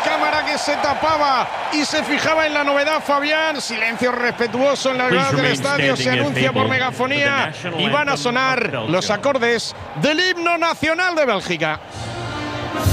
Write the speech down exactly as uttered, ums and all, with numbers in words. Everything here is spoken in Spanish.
cámara que se tapaba y se fijaba en la novedad, Fabián. Silencio respetuoso en las gradas del estadio. Se anuncia por megafonía y van a sonar los acordes del himno nacional de Bélgica.